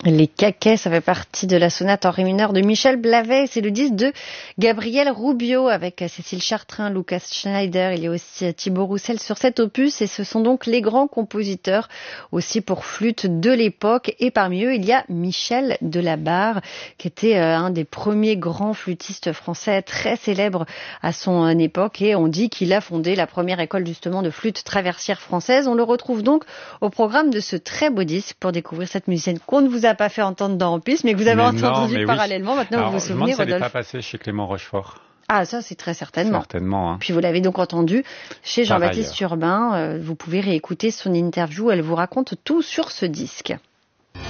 Les Caquets, ça fait partie de la sonate en ré mineur de Michel Blavet. C'est le disque de Gabriel Rubio avec Cécile Chartrain, Lucas Schneider. Il y a aussi Thibaut Roussel sur cet opus et ce sont donc les grands compositeurs aussi pour flûte de l'époque. Et parmi eux, il y a Michel Delabarre qui était un des premiers grands flûtistes français très célèbres à son époque et on dit qu'il a fondé la première école justement de flûte traversière française. On le retrouve donc au programme de ce très beau disque pour découvrir cette musicienne qu'on ne vous a pas fait entendre dans En Piste, mais que vous avez entendu parallèlement. Maintenant, alors, vous vous souvenez, Rodolphe. Je me demande si elle n'est Rodolphe. pas passée chez Clément Rochefort. Ah, ça, c'est très certainement. Certainement. Hein. Puis vous l'avez donc entendu chez Jean-Baptiste Urbain. Vous pouvez réécouter son interview. Elle vous raconte tout sur ce disque.